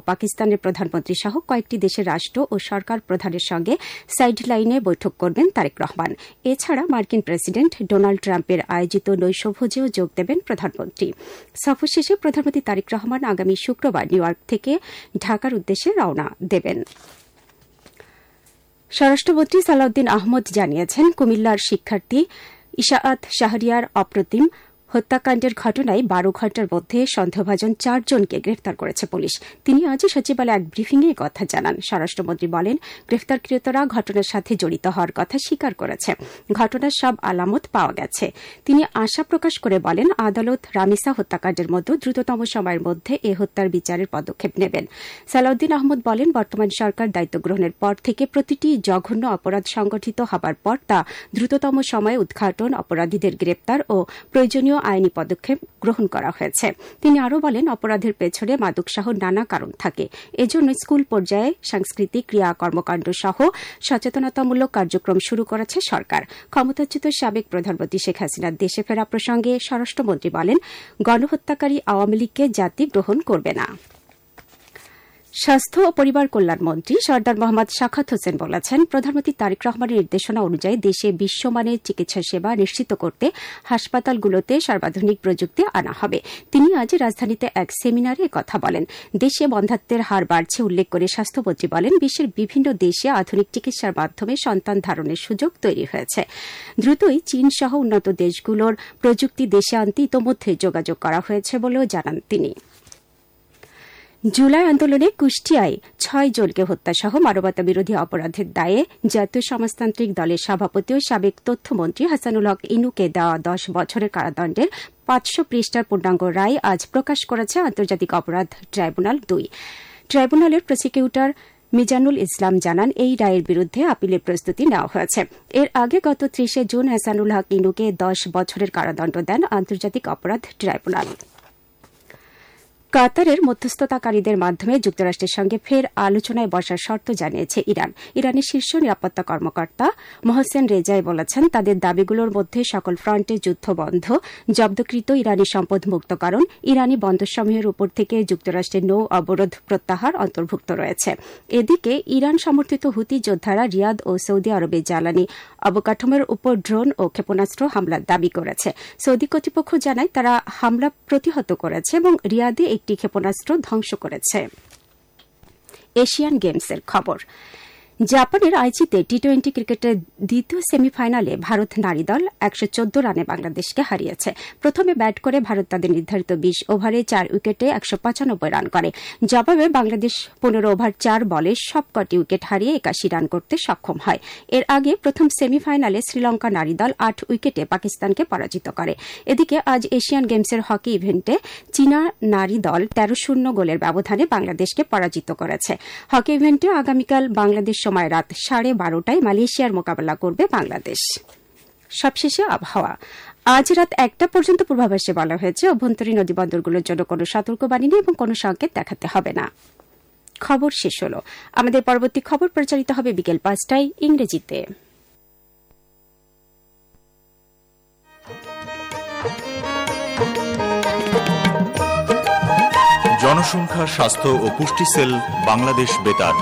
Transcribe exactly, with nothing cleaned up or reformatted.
পাকিস্তানের প্রধানমন্ত্রী সহ কয়েকটি দেশের রাষ্ট্র ও সরকার প্রধানের সঙ্গে সাইড লাইনে বৈঠক করবেন তারেক রহমান। এছাড়া মার্কিন প্রেসিডেন্ট ডোনাল্ড ট্রাম্পের আয়োজিত নৈশভোজেও যোগ দেবেন প্রধানমন্ত্রী। সফর শেষে প্রধানমন্ত্রী তারেক রহমান আগামী শুক্রবার নিউ ইয়র্ক থেকে ঢাকার উদ্দেশ্যে রওনা দেবেন। স্বরাষ্ট্রমন্ত্রী সালাউদ্দিন আহমদ জানিয়েছেন, কুমিল্লার শিক্ষার্থী ইশাআত শাহরিয়ার অপ্রতিম হত্যাকাণ্ডের ঘটনায় বারো ঘণ্টার মধ্যে সন্দেহভাজন চারজনকে গ্রেফতার করেছে পুলিশ। তিনি আজ সচিবালয়ে এক ব্রিফিংয়ে কথা জানান। স্বরাষ্ট্রমন্ত্রী বলেন, গ্রেফতারকৃতরা ঘটনার সাথে জড়িত হওয়ার কথা স্বীকার করেছে। ঘটনার সব আলামত পাওয়া গেছে। তিনি আশা প্রকাশ করে বলেন, আদালত রামিসা হত্যাকাণ্ডের মতো দ্রুততম সময়ের মধ্যে এ হত্যার বিচারের পদক্ষেপ নেবেন। সালাউদ্দিন আহমদ বলেন, বর্তমান সরকার দায়িত্ব গ্রহণের পর থেকে প্রতিটি জঘন্য অপরাধ সংগঠিত হবার পর তা দ্রুততম সময়ে উদ্ঘাটন, অপরাধীদের গ্রেপ্তার ও প্রয়োজনীয় আইনি পদক্ষেপ গ্রহণ করা হয়েছে। তিনি আরও বলেন, অপরাধের পেছনে মাদকসহ নানা কারণ থাকে। এজন্য স্কুল পর্যায়ে সাংস্কৃতিক ক্রিয়া কর্মকাণ্ড সহ সচেতনতামূলক কার্যক্রম শুরু করেছে সরকার। ক্ষমতাচ্যুত সাবেক প্রধানমন্ত্রী শেখ হাসিনার দেশে ফেরা প্রসঙ্গে স্বরাষ্ট্রমন্ত্রী বলেন, গণহত্যাকারী আওয়ামী লীগকে জাতি গ্রহণ করবে না। স্বাস্থ্য ও পরিবার কল্যাণ মন্ত্রী সরদার মোহাম্মদ শাখাত হোসেন বলেছেন, প্রধানমন্ত্রী তারেক রহমানের নির্দেশনা অনুযায়ী দেশে বিশ্বমানের চিকিৎসা সেবা নিশ্চিত করতে হাসপাতালগুলোতে সর্বাধুনিক প্রযুক্তি আনা হবে। তিনি আজ রাজধানীতে এক সেমিনারে কথা বলেন। দেশে বন্ধ্যাত্বের হার বাড়ছে উল্লেখ করে স্বাস্থ্যমন্ত্রী বলেন, বিশ্বের বিভিন্ন দেশে আধুনিক চিকিৎসার মাধ্যমে সন্তান ধারণের সুযোগ তৈরি হয়েছে। দ্রুতই চীন সহ উন্নত দেশগুলোর প্রযুক্তি দেশে আনতে ইতোমধ্যে যোগাযোগ করা হয়েছে বলেও জানান তিনি। জুলাই আন্দোলনে কুষ্টিয়ায় ছয় জনকে হত্যাসহ মানবতা বিরোধী অপরাধের দায়ে জাতীয় সমাজতান্ত্রিক দলের সভাপতি ও সাবেক তথ্যমন্ত্রী হাসানুল হক ইনুকে দেওয়া দশ বছরের কারাদণ্ডের পাঁচশো পৃষ্ঠার পূর্ণাঙ্গ রায় আজ প্রকাশ করেছে আন্তর্জাতিক অপরাধ ট্রাইব্যুনাল দুই। ট্রাইব্যুনালের প্রসিকিউটর মিজানুল ইসলাম জানান, এই রায়ের বিরুদ্ধে আপিলের প্রস্তুতি নেওয়া হয়েছে। এর আগে গত ত্রিশে জুন হাসানুল হক ইনুকে দশ বছরের কারাদণ্ড দেন আন্তর্জাতিক অপরাধ ট্রাইব্যুনাল। কাতারের মধ্যস্থতাকারীদের মাধ্যমে যুক্তরাষ্ট্রের সঙ্গে ফের আলোচনায় বসার শর্ত জানিয়েছে ইরান। ইরানের শীর্ষ নিরাপত্তা কর্মকর্তা মোহসেন রেজাই বলেছেন, তাদের দাবিগুলোর মধ্যে সকল ফ্রন্টে যুদ্ধ বন্ধ, জব্দকৃত ইরানি সম্পদ মুক্তকরণ, ইরানি বন্দরসমূহের উপর থেকে যুক্তরাষ্ট্রের নৌ অবরোধ প্রত্যাহার অন্তর্ভুক্ত রয়েছে। এদিকে ইরান সমর্থিত হুতি যোদ্ধারা রিয়াদ ও সৌদি আরবে জ্বালানি অবকাঠামোর উপর ড্রোন ও ক্ষেপণাস্ত্র হামলার দাবি করেছে। সৌদি কর্তৃপক্ষ জানায়, তারা হামলা প্রতিহত করেছে এবং রিয়াদে একটি ক্ষেপণাস্ত্র ধ্বংস করেছে। এশিয়ান গেমসের খবর। জাপানের আইচিতে টি টোয়েন্টি ক্রিকেটের দ্বিতীয় সেমিফাইনালে ভারত নারী দল একশো চোদ্দ রানে বাংলাদেশকে হারিয়েছে। প্রথমে ব্যাট করে ভারত তাদের নির্ধারিত বিশ ওভারে চার উইকেটে একশো পঁচানব্বই রান করে। জবাবে বাংলাদেশ পনেরো ওভার চার বলে সবকটি উইকেট হারিয়ে একাশি রান করতে সক্ষম হয়। এর আগে প্রথম সেমিফাইনালে শ্রীলঙ্কা নারী দল আট উইকেটে পাকিস্তানকে পরাজিত করে। এদিকে আজ এশিয়ান গেমসের হকি ইভেন্টে চীনা নারী দল তেরো শূন্য গোলের ব্যবধানে বাংলাদেশকে পরাজিত করেছে। হকি ইভেন্টে আগামীকাল বাংলাদেশ সময় রাত সাড়ে বারোটায় মালয়েশিয়ার মোকাবেলা করবে বাংলাদেশ। সবশেষে আবহাওয়া। আজ রাত একটা পর্যন্ত পূর্বাভাসে বলা হয়েছে, অভ্যন্তরীণ নদীবন্দরগুলোর জন্য কোনো সতর্কবাণী নেই এবং কোনো সংকেত দেখাতে হবে না। খবর শেষ হল। আমাদের পরবর্তী খবর প্রচারিত হবে বিকেল পাঁচটায় ইংরেজিতে। জনসংখ্যা, স্বাস্থ্য ও পুষ্টি সেল, বাংলাদেশ বেতার।